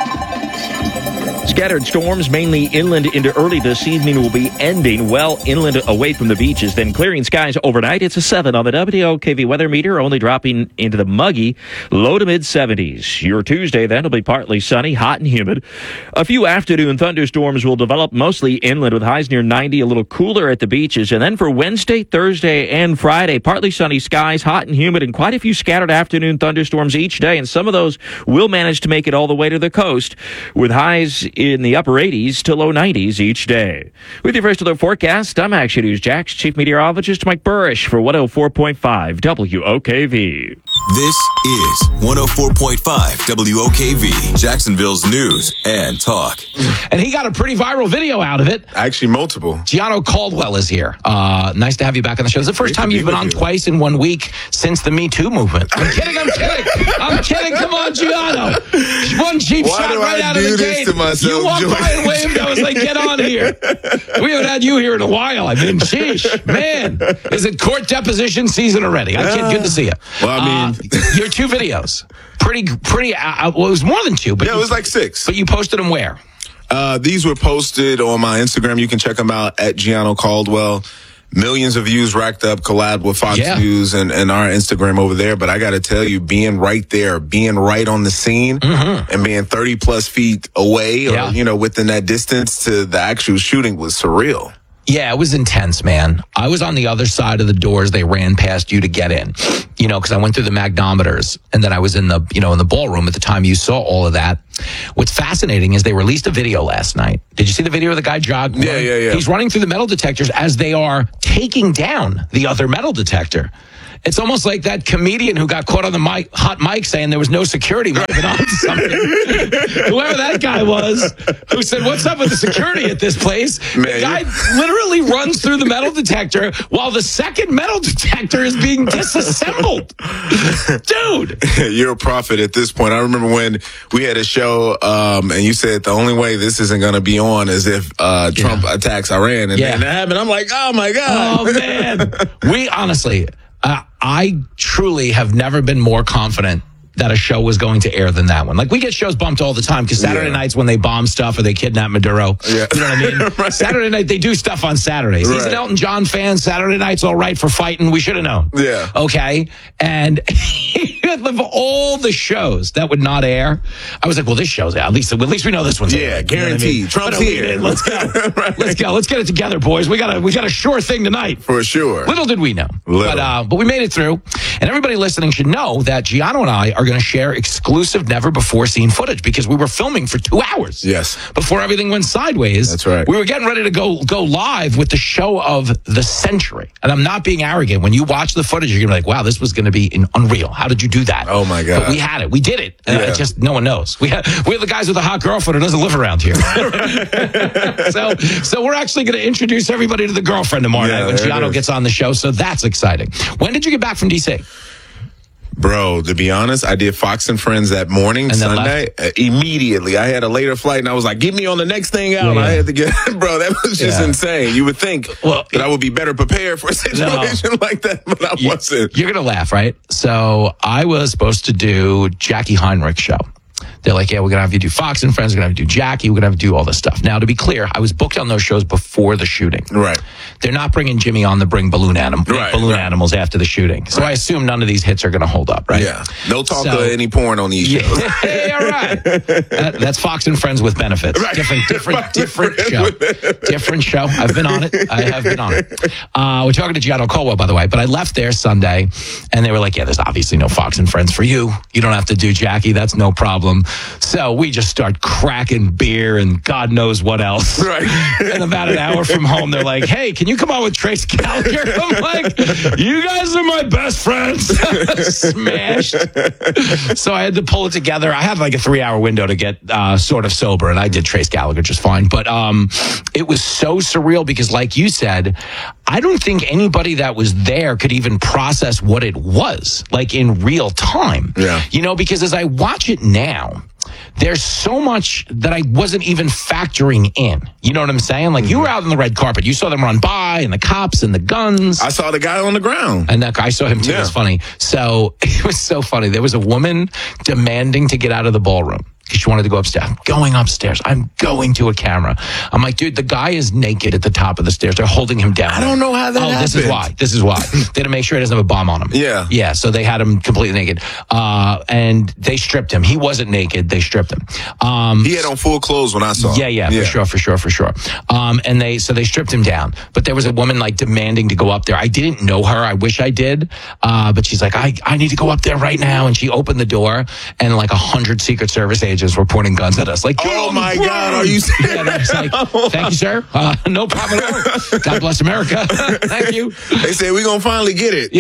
Speaker 11: Scattered storms, mainly inland into early this evening, will be ending well inland away from the beaches, then clearing skies overnight. It's a 7 on the WOKV weather meter, only dropping into the muggy low to mid-70s. Your Tuesday, then, will be partly sunny, hot and humid. A few afternoon thunderstorms will develop mostly inland with highs near 90, a little cooler at the beaches. And then for Wednesday, Thursday, and Friday, partly sunny skies, hot and humid, and quite a few scattered afternoon thunderstorms each day. And some of those will manage to make it all the way to the coast with highs in the upper 80s to low 90s each day. With your first alert forecast, I'm Action News Jack's Chief Meteorologist Mike Burrish for 104.5 WOKV.
Speaker 29: This is 104.5 WOKV, Jacksonville's news and talk.
Speaker 13: And he got a pretty viral video out of it.
Speaker 12: Actually, multiple.
Speaker 13: Gianno Caldwell is here. Nice to have you back on the show. It's the first time you've been on twice in 1 week since the Me Too movement. I'm kidding. I'm kidding. Come on, Gianno. One cheap shot right out of the gate. You walked by and waved. I was like, get on here. We haven't had you here in a while. I mean, sheesh. Man, is it court deposition season already? Good to see you.
Speaker 12: Well, I mean,
Speaker 13: your 2 videos. Pretty, well, it was more than 2. But
Speaker 12: yeah, it was like 6.
Speaker 13: But you posted them where?
Speaker 12: These were posted on my Instagram. You can check them out at Gianno Caldwell. Millions of views racked up, collab with Fox News and our Instagram over there. But I got to tell you, being right there, being right on the scene and being 30 plus feet away or, within that distance to the actual shooting was surreal.
Speaker 13: Yeah, it was intense, man. I was on the other side of the doors. They ran past you to get in, because I went through the magnometers and then I was in the, in the ballroom at the time you saw all of that. What's fascinating is they released a video last night. Did you see the video of the guy jogging?
Speaker 12: Yeah.
Speaker 13: He's running through the metal detectors as they are taking down the other metal detector. It's almost like that comedian who got caught on the hot mic saying there was no security might have been on to something. Whoever that guy was who said, what's up with the security at this place? Man, the guy literally runs through the metal detector while the second metal detector is being disassembled. Dude.
Speaker 12: You're a prophet at this point. I remember when we had a show and you said the only way this isn't going to be on is if Trump attacks Iran. And then that happened. I'm like, oh, my God.
Speaker 13: Oh, man. We honestly... I truly have never been more confident that a show was going to air than that one. Like, we get shows bumped all the time because Saturday nights when they bomb stuff or they kidnap Maduro. Yeah. You know what I mean? Right. Saturday night, they do stuff on Saturdays. Right. He's an Elton John fan. Saturday night's all right for fighting. We should have known.
Speaker 12: Yeah.
Speaker 13: Okay? And of all the shows that would not air, I was like, well, this show's out. At least we know this one's
Speaker 12: airing. Yeah, guaranteed. You know Trump's here.
Speaker 13: Let's go. Right. Let's go. Let's get it together, boys. We got a sure thing tonight.
Speaker 12: For sure.
Speaker 13: Little did we know. But we made it through. And everybody listening should know that Gianno and I are going going to share exclusive, never-before-seen footage because we were filming for 2 hours.
Speaker 12: Yes.
Speaker 13: Before everything went sideways.
Speaker 12: That's right.
Speaker 13: We were getting ready to go live with the show of the century. And I'm not being arrogant. When you watch the footage, you're going to be like, wow, this was going to be unreal. How did you do that?
Speaker 12: Oh, my God.
Speaker 13: But we had it. We did it. Just no one knows. We have the guys with a hot girlfriend who doesn't live around here. So we're actually going to introduce everybody to the girlfriend tomorrow night when Gianno gets on the show. So that's exciting. When did you get back from D.C.?
Speaker 12: Bro, to be honest, I did Fox and Friends that morning, Sunday. Immediately. I had a later flight, and I was like, get me on the next thing out. I had to get, bro, that was just insane. You would think that I would be better prepared for a situation like that, but I wasn't.
Speaker 13: You're going to laugh, right? So I was supposed to do Jackie Heinrich's show. They're like, yeah, we're going to have you do Fox and Friends. We're going to have you do Jackie. We're going to have you do all this stuff. Now, to be clear, I was booked on those shows before the shooting.
Speaker 12: Right.
Speaker 13: They're not bringing Jimmy on to bring balloon animals after the shooting. So I assume none of these hits are going to hold up, right?
Speaker 12: Yeah. No talk to any porn on these shows.
Speaker 13: Yeah, right. That's Fox and Friends with benefits. Right. Different show. Different show. I've been on it. I have been on it. We're talking to Gianno Caldwell, by the way, but I left there Sunday, and they were like, yeah, there's obviously no Fox and Friends for you. You don't have to do Jackie. That's no problem. So we just start cracking beer and God knows what else. Right. And about an hour from home, they're like, hey, can you come on with Trace Gallagher? I'm like, you guys are my best friends. Smashed. So I had to pull it together. I had like a 3-hour window to get sort of sober, and I did Trace Gallagher just fine. But it was so surreal because, like you said, I don't think anybody that was there could even process what it was, like in real time.
Speaker 12: Yeah.
Speaker 13: You know, because as I watch it now, there's so much that I wasn't even factoring in. You know what I'm saying? Like, you were out on the red carpet. You saw them run by, and the cops and the guns.
Speaker 12: I saw the guy on the ground.
Speaker 13: And that guy, I saw him too. It was funny. So it was so funny. There was a woman demanding to get out of the ballroom because she wanted to go upstairs. I'm going upstairs. I'm going to a camera. I'm like, dude, the guy is naked at the top of the stairs. They're holding him down.
Speaker 12: I don't know how that happened.
Speaker 13: This is why. They had to make sure he doesn't have a bomb on him.
Speaker 12: Yeah.
Speaker 13: Yeah, so they had him completely naked. And they stripped him. He wasn't naked. They stripped him.
Speaker 12: He had on full clothes when I saw him.
Speaker 13: Yeah, for sure. And they stripped him down. But there was a woman like demanding to go up there. I didn't know her. I wish I did. But she's like, I need to go up there right now. And she opened the door, and like 100 Secret Service agents were pointing guns at us. Like,
Speaker 12: oh my God, are you serious?
Speaker 13: Yeah, I was like, thank you, sir. No problem at all. God bless America. Thank you.
Speaker 12: They said, we're going to finally get it.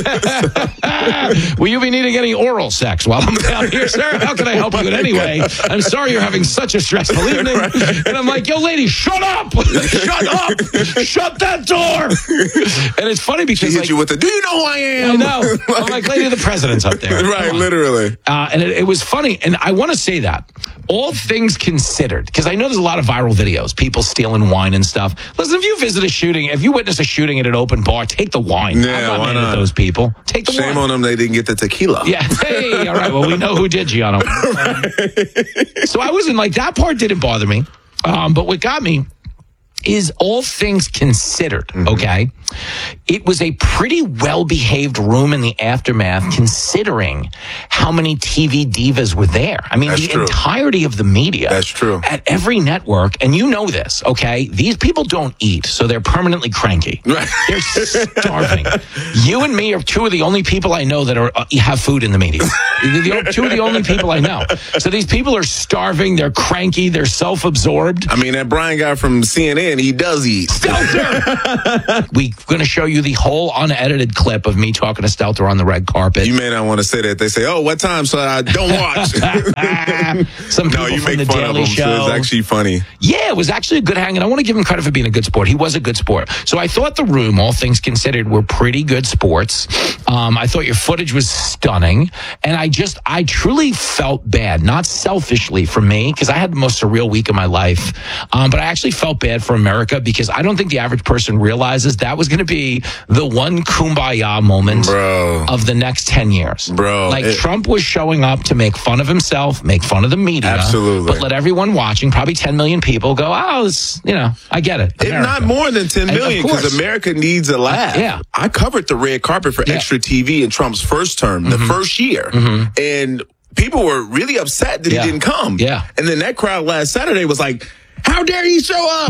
Speaker 13: Will you be needing any oral sex while I'm down here, sir? How can I help you in any way? I'm sorry you're having such a stressful evening. Right. And I'm like, yo, lady, shut up. Shut up. Shut that door. And it's funny because
Speaker 12: she hit you with the, do you know who I am?
Speaker 13: I know. I'm like, lady, the president's up there.
Speaker 12: Right, literally.
Speaker 13: And it was funny. And I want to say that. All things considered, because I know there's a lot of viral videos, people stealing wine and stuff. Listen, if you visit a shooting, if you witness a shooting at an open bar, take the wine.
Speaker 12: Yeah,
Speaker 13: I'm not mad at those people. Take the wine.
Speaker 12: Shame on them, they didn't get the tequila.
Speaker 13: Yeah. Hey, all right. Well, we know who did, Gianno. So I wasn't like, that part didn't bother me. But what got me is all things considered, okay? It was a pretty well-behaved room in the aftermath, considering how many TV divas were there. I mean, the entirety of the media.
Speaker 12: That's true.
Speaker 13: At every network, and you know this, okay? These people don't eat, so they're permanently cranky.
Speaker 12: Right.
Speaker 13: They're starving. You and me are two of the only people I know that have food in the media. Two of the only people I know. So these people are starving, they're cranky, they're self-absorbed.
Speaker 12: I mean, that Brian guy from CNN, he does eat.
Speaker 13: Stelter! We're going to show you the whole unedited clip of me talking to Stelter on the red carpet.
Speaker 12: You may not want to say that. They say, oh, what time? So I don't watch.
Speaker 13: Some people
Speaker 12: you
Speaker 13: from
Speaker 12: make
Speaker 13: the
Speaker 12: fun
Speaker 13: Daily
Speaker 12: of him,
Speaker 13: Show.
Speaker 12: so it's actually funny.
Speaker 13: Yeah, it was actually a good hang, and I want to give him credit for being a good sport. He was a good sport. So I thought the room, all things considered, were pretty good sports. I thought your footage was stunning, and I truly felt bad, not selfishly for me, because I had the most surreal week of my life, but I actually felt bad for America, because I don't think the average person realizes that was going to be the one kumbaya moment of the next 10 years. Trump was showing up to make fun of himself, make fun of the media.
Speaker 12: Absolutely.
Speaker 13: But let everyone watching, probably 10 million people, go, oh, I get it.
Speaker 12: If not more than 10 million, because America needs a laugh.
Speaker 13: Yeah.
Speaker 12: I covered the red carpet for Extra TV in Trump's first term, the first year. And people were really upset that he didn't come.
Speaker 13: Yeah.
Speaker 12: And then that crowd last Saturday was like, how dare he show up?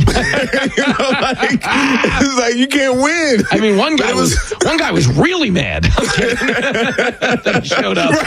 Speaker 12: It's like you can't win.
Speaker 13: I mean, one guy was really mad that he showed up.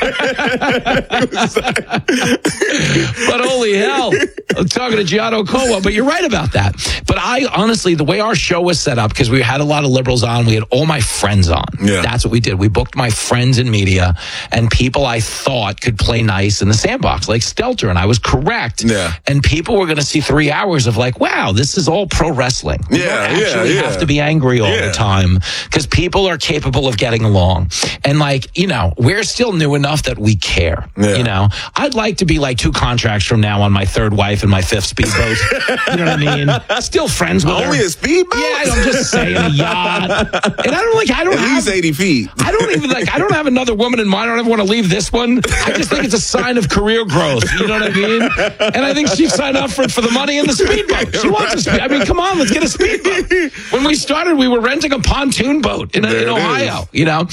Speaker 13: But holy hell, I'm talking to Gianno Caldwell. But you're right about that. But I honestly, the way our show was set up, because we had a lot of liberals on, we had all my friends on. Yeah. That's what we did. We booked my friends in media and people I thought could play nice in the sandbox, like Stelter, and I was correct. Yeah. And people were going to see 3 hours of like, wow, this is all pro wrestling. You don't actually have to be angry all the time, because people are capable of getting along. And like, we're still new enough that we care. I'd like to be like 2 contracts from now on my 3rd wife and my 5th speedboat. You know what I mean? Still friends with her.
Speaker 12: Only a speedboat?
Speaker 13: Yeah, I'm just saying, a yacht. And I don't
Speaker 12: at least 80 feet.
Speaker 13: I don't have another woman in mind. I don't ever want to leave this one. I just think it's a sign of career growth. You know what I mean? And I think she signed up for the money and the speedboat. She wants a speedboat. I mean, come on, let's get a speedboat. When we started, we were renting a pontoon boat in Ohio,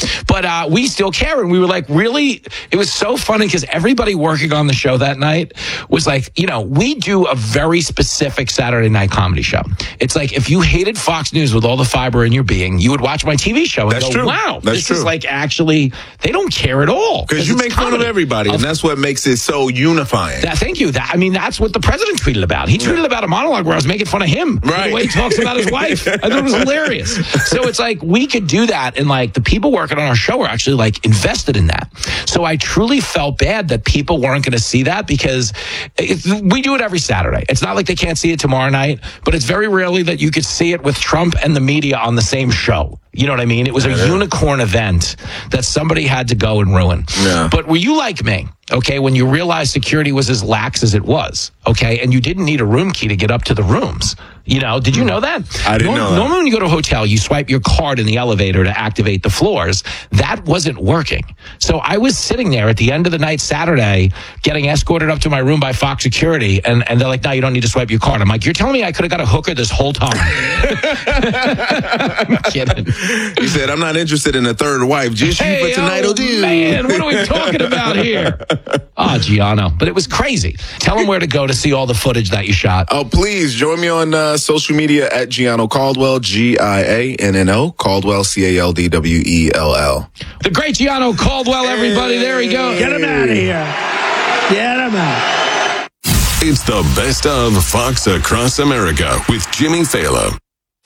Speaker 13: But we still care. And we were like, really, it was so funny because everybody working on the show that night was like, we do a very specific Saturday night comedy show. It's like if you hated Fox News with all the fiber in your being, you would watch my TV show and go, wow, this is like actually, they don't care at all.
Speaker 12: Because you make fun of everybody, and that's what makes it so unifying.
Speaker 13: Thank you. That's what the president tweeted about. He tweeted about a monologue where I was making fun of him. Right. The way he talks about his wife. I thought it was hilarious. So it's like we could do that, and like the people working on our show are actually like invested in that. So I truly felt bad that people weren't going to see that, because we do it every Saturday. It's not like they can't see it tomorrow night, but it's very rarely that you could see it with Trump and the media on the same show. You know what I mean? It was a unicorn event that somebody had to go and ruin. Yeah. But were you like me, okay, when you realized security was as lax as it was, okay, and you didn't need a room key to get up to the rooms? Did you know that?
Speaker 12: I didn't know that.
Speaker 13: Normally when you go to a hotel, you swipe your card in the elevator to activate the floors. That wasn't working. So I was sitting there at the end of the night Saturday getting escorted up to my room by Fox Security, and they're like, no, you don't need to swipe your card. I'm like, you're telling me I could have got a hooker this whole time? I'm kidding.
Speaker 12: He said, I'm not interested in a 3rd wife. Just you for tonight will do.
Speaker 13: Man, what are we talking about here? Oh, Gianno. But it was crazy. Tell them where to go to see all the footage that you shot.
Speaker 12: Oh, please join me on social media at Gianno Caldwell, Gianno, Caldwell, Caldwell.
Speaker 13: The great Gianno Caldwell, everybody. There he goes.
Speaker 5: Get him out of here. Get him out.
Speaker 10: It's the best of Fox Across America with Jimmy Fallon.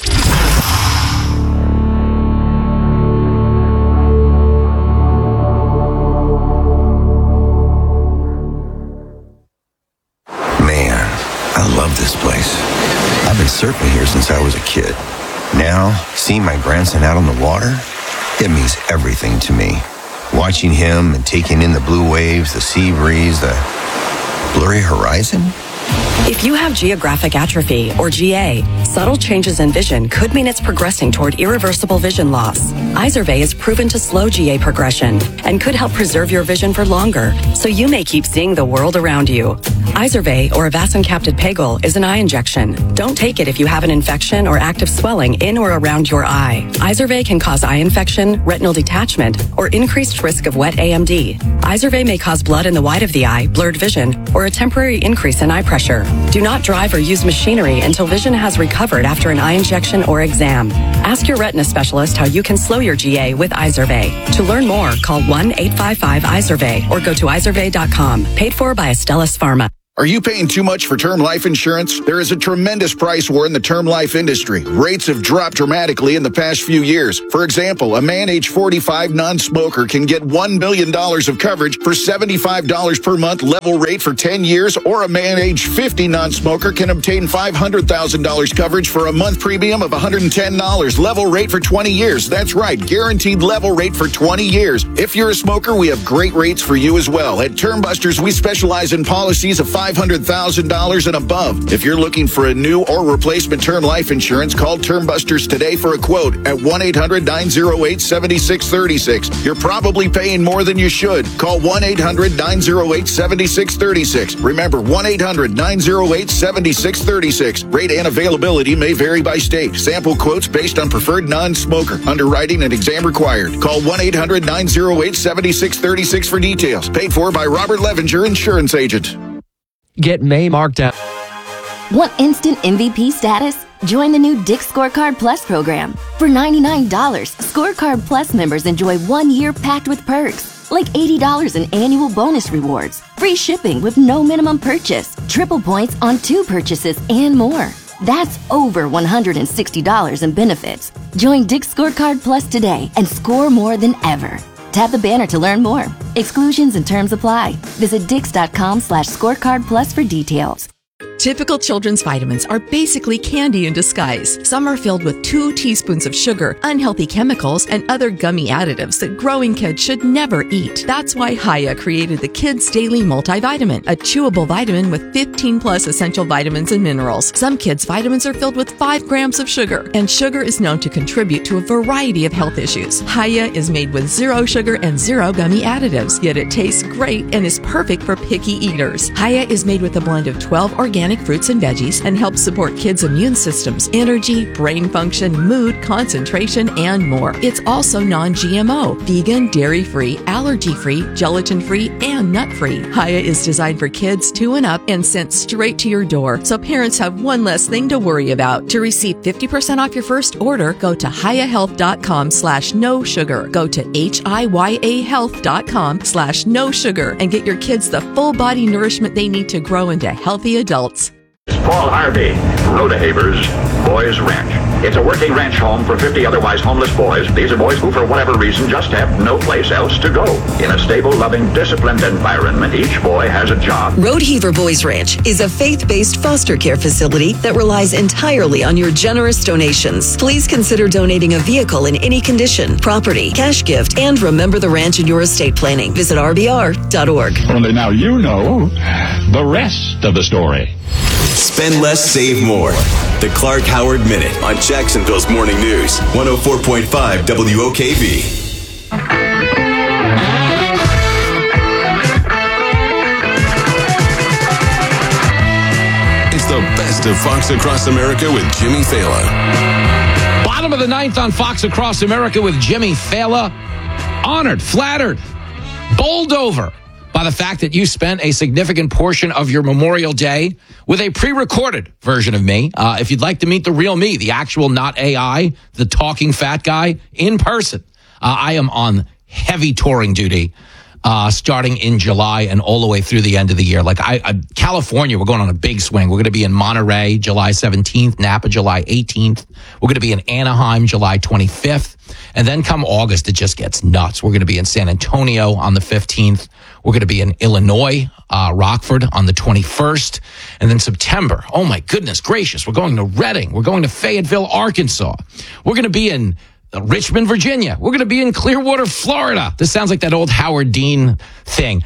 Speaker 14: I love this place. I've been surfing here since I was a kid. Now, seeing my grandson out on the water, it means everything to me. Watching him and taking in the blue waves, the sea breeze, the blurry horizon.
Speaker 15: If you have geographic atrophy, or GA, subtle changes in vision could mean it's progressing toward irreversible vision loss. Izervay is proven to slow GA progression and could help preserve your vision for longer, so you may keep seeing the world around you. Izervay, or avacincaptad pegol, is an eye injection. Don't take it if you have an infection or active swelling in or around your eye. Izervay can cause eye infection, retinal detachment, or increased risk of wet AMD. Izervay may cause blood in the white of the eye, blurred vision, or a temporary increase in eye pressure. Do not drive or use machinery until vision has recovered after an eye injection or exam. Ask your retina specialist how you can slow your GA with Izervay. To learn more, call 1-855-IZERVAY or go to izervay.com. Paid for by Astellas Pharma.
Speaker 16: Are you paying too much for term life insurance? There is a tremendous price war in the term life industry. Rates have dropped dramatically in the past few years. For example, a man age 45 non-smoker can get $1 million of coverage for $75 per month level rate for 10 years, or a man age 50 non-smoker can obtain $500,000 coverage for a month premium of $110 level rate for 20 years. That's right, guaranteed level rate for 20 years. If you're a smoker, we have great rates for you as well. At Term Busters, we specialize in policies of $500,000 and above. If you're looking for a new or replacement term life insurance, call Term Busters today for a quote at 1-800-908-7636. You're probably paying more than you should. Call 1-800-908-7636. Remember, 1-800-908-7636. Rate and availability may vary by state. Sample quotes based on preferred non-smoker. Underwriting and exam required. Call 1-800-908-7636 for details. Paid for by Robert Levinger, insurance agent.
Speaker 17: Get May marked out.
Speaker 20: Want instant MVP status? Join the new Dick's Scorecard Plus program. For $99, Scorecard Plus members enjoy 1 year packed with perks, like $80 in annual bonus rewards, free shipping with no minimum purchase, triple points on 2 purchases, and more. That's over $160 in benefits. Join Dick's Scorecard Plus today and score more than ever. Tap the banner to learn more. Exclusions and terms apply. Visit dix.com/scorecard plus for details.
Speaker 9: Typical children's vitamins are basically candy in disguise. Some are filled with 2 teaspoons of sugar, unhealthy chemicals, and other gummy additives that growing kids should never eat. That's why Hiya created the Kids Daily Multivitamin, a chewable vitamin with 15 plus essential vitamins and minerals. Some kids' vitamins are filled with 5 grams of sugar, and sugar is known to contribute to a variety of health issues. Hiya is made with 0 sugar and 0 gummy additives, yet it tastes great and is perfect for picky eaters. Hiya is made with a blend of 12 organic fruits and veggies and helps support kids' immune systems, energy, brain function, mood, concentration, and more. It's also non-GMO, vegan, dairy-free, allergy-free, gelatin-free, and nut-free. Hiya is designed for kids 2 and up and sent straight to your door, so parents have one less thing to worry about. To receive 50% off your first order, go to hiyahealth.com/no sugar. Go to hiyahealth.com/no sugar and get your kids the full body nourishment they need to grow into healthy adults.
Speaker 1: Paul Harvey, Rodehaver's Boys Ranch. It's a working ranch home for 50 otherwise homeless boys. These are boys who, for whatever reason, just have no place else to go. In a stable, loving, disciplined environment, each boy has a job.
Speaker 17: Rodehaver Boys Ranch is a faith-based foster care facility that relies entirely on your generous donations. Please consider donating a vehicle in any condition, property, cash gift, and remember the ranch in your estate planning. Visit rbr.org.
Speaker 18: Only now you know the rest of the story.
Speaker 29: Spend less, save more. The Clark Howard Minute on Jacksonville's Morning News, 104.5 WOKV.
Speaker 10: It's the best of Fox Across America with Jimmy Fallon.
Speaker 13: Bottom of the 9th on Fox Across America with Jimmy Fallon. Honored, flattered, bowled over by the fact that you spent a significant portion of your Memorial Day with a pre-recorded version of me. If you'd like to meet the real me, the actual not AI, the talking fat guy, in person, I am on heavy touring duty starting in July and all the way through the end of the year. Like California, we're going on a big swing. We're going to be in Monterey, July 17th, Napa, July 18th. We're going to be in Anaheim, July 25th. And then come August, it just gets nuts. We're going to be in San Antonio on the 15th. We're going to be in Illinois, Rockford on the 21st. And then September, oh my goodness gracious, we're going to Reading. We're going to Fayetteville, Arkansas. We're going to be in Richmond, Virginia. We're going to be in Clearwater, Florida. This sounds like that old Howard Dean thing.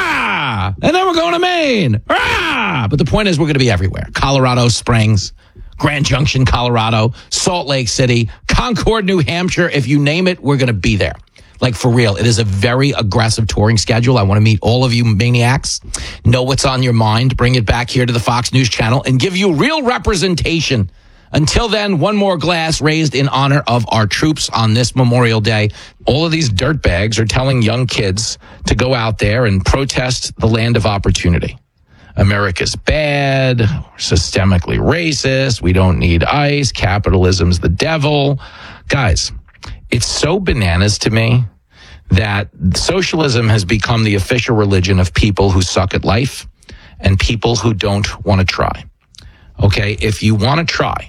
Speaker 13: Ah! And then we're going to Maine. Ah! But the point is we're going to be everywhere. Colorado Springs, Grand Junction, Colorado, Salt Lake City, Concord, New Hampshire. If you name it, we're going to be there. Like, for real, it is a very aggressive touring schedule. I want to meet all of you maniacs, know what's on your mind, bring it back here to the Fox News Channel, and give you real representation. Until then, one more glass raised in honor of our troops on this Memorial Day. All of these dirtbags are telling young kids to go out there and protest the land of opportunity. America's bad, we're systemically racist, we don't need ICE, capitalism's the devil. Guys, it's so bananas to me that socialism has become the official religion of people who suck at life and people who don't want to try. Okay, if you want to try,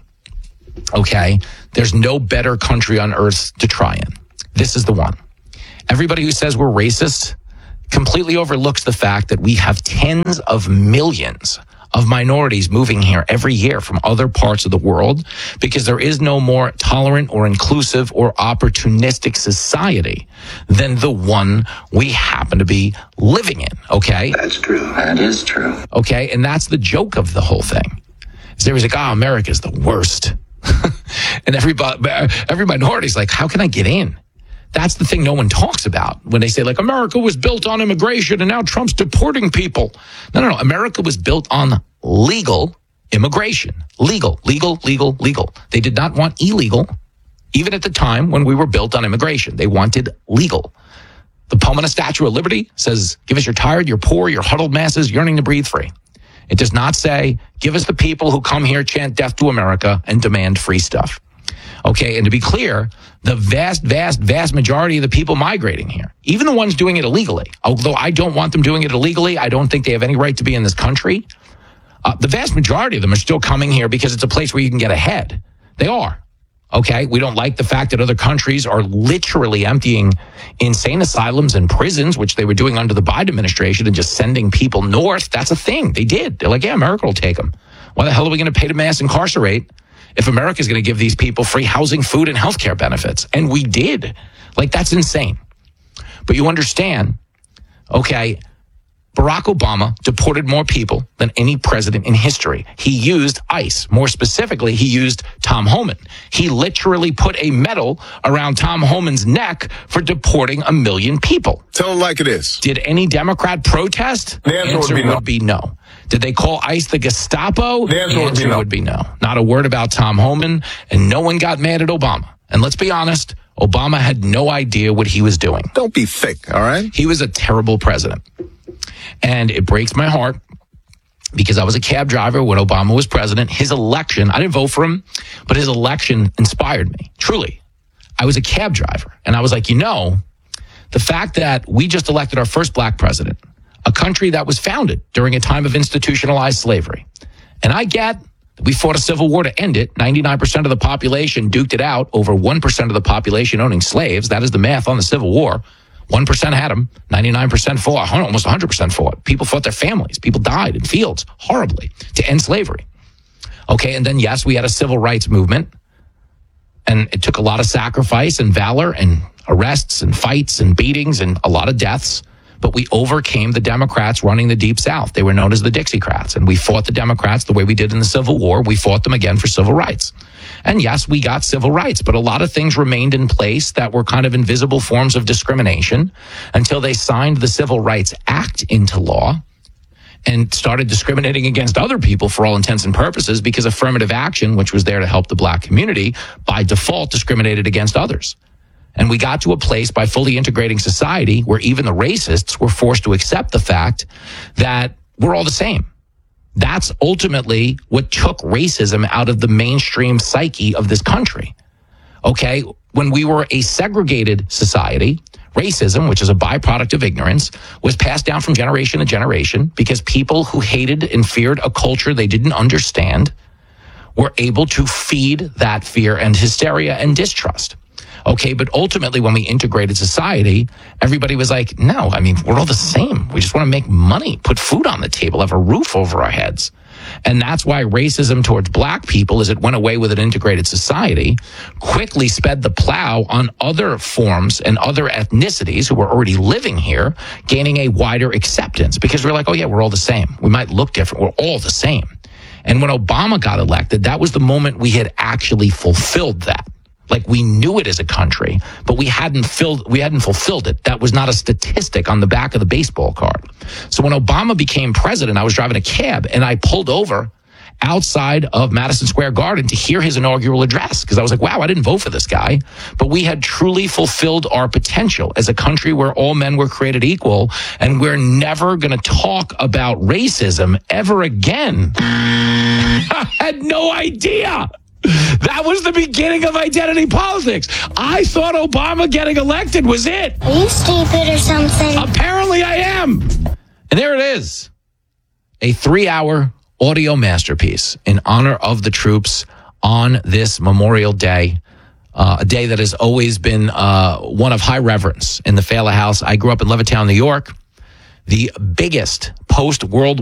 Speaker 13: okay, there's no better country on earth to try in. This is the one. Everybody who says we're racist completely overlooks the fact that we have tens of millions of minorities moving here every year from other parts of the world because there is no more tolerant or inclusive or opportunistic society than the one we happen to be living in, okay? That's true. That is true. Okay, and that's the joke of the whole thing. Is everybody's like, America's the worst. And every minority's like, how can I get in? That's the thing no one talks about when they say, like, America was built on immigration and now Trump's deporting people. No. America was built on legal immigration. Legal. They did not want illegal, even at the time when we were built on immigration. They wanted legal. The poem on a Statue of Liberty says, give us your tired, your poor, your huddled masses yearning to breathe free. It does not say, give us the people who come here, chant death to America, and demand free stuff. Okay, and to be clear, the vast majority of the people migrating here, even the ones doing it illegally, although I don't want them doing it illegally, I don't think they have any right to be in this country. The vast majority of them are still coming here because it's a place where you can get ahead. They are. Okay, we don't like the fact that other countries are literally emptying insane asylums and prisons, which they were doing under the Biden administration, and just sending people north. That's a thing. They did. They're like, yeah, America will take them. Why the hell are we going to pay to mass incarcerate if America is going to give these people free housing, food, and healthcare benefits? And we did. Like, that's insane. But you understand, okay, Barack Obama deported more people than any president in history. He used ICE. More specifically, he used Tom Homan. He literally put a medal around Tom Homan's neck for deporting 1 million people.
Speaker 12: Tell it like it is.
Speaker 13: Did any Democrat protest?
Speaker 12: The answer
Speaker 13: would be no. Did they call ICE the Gestapo?
Speaker 12: The answer
Speaker 13: would be no. Not a word about Tom Homan, and no one got mad at Obama. And let's be honest, Obama had no idea what he was doing.
Speaker 12: Don't be thick, all right?
Speaker 13: He was a terrible president. And it breaks my heart because I was a cab driver when Obama was president. His election, I didn't vote for him, but his election inspired me. Truly. I was a cab driver. And I was like, the fact that we just elected our first black president, a country that was founded during a time of institutionalized slavery. And I get that we fought a civil war to end it. 99% of the population duked it out over 1% of the population owning slaves. That is the math on the Civil War. 1% had them, 99% fought, almost 100% fought. People fought their families. People died in fields horribly to end slavery. Okay, and then, yes, we had a civil rights movement, and it took a lot of sacrifice and valor and arrests and fights and beatings and a lot of deaths, but we overcame the Democrats running the Deep South. They were known as the Dixiecrats, and we fought the Democrats the way we did in the Civil War. We fought them again for civil rights. And yes, we got civil rights, but a lot of things remained in place that were kind of invisible forms of discrimination until they signed the Civil Rights Act into law and started discriminating against other people for all intents and purposes, because affirmative action, which was there to help the black community, by default discriminated against others. And we got to a place by fully integrating society where even the racists were forced to accept the fact that we're all the same. That's ultimately what took racism out of the mainstream psyche of this country. Okay, when we were a segregated society, racism, which is a byproduct of ignorance, was passed down from generation to generation because people who hated and feared a culture they didn't understand were able to feed that fear and hysteria and distrust. Okay, but ultimately when we integrated society, everybody was like, no, I mean, we're all the same. We just want to make money, put food on the table, have a roof over our heads. And that's why racism towards black people, as it went away with an integrated society, quickly sped the plow on other forms and other ethnicities who were already living here, gaining a wider acceptance because we're like, oh yeah, we're all the same. We might look different. We're all the same. And when Obama got elected, that was the moment we had actually fulfilled that. Like, we knew it as a country, but we hadn't fulfilled it. That was not a statistic on the back of the baseball card. So when Obama became president, I was driving a cab and I pulled over outside of Madison Square Garden to hear his inaugural address because I was like, wow, I didn't vote for this guy. But we had truly fulfilled our potential as a country where all men were created equal, and we're never going to talk about racism ever again. I had no idea. That was the beginning of identity politics. I thought Obama getting elected was it.
Speaker 2: Are you stupid or something?
Speaker 13: Apparently I am. And there it is. A 3-hour audio masterpiece in honor of the troops on this Memorial Day, a day that has always been one of high reverence in the Fala House. I grew up in Levittown, New York, the biggest post-World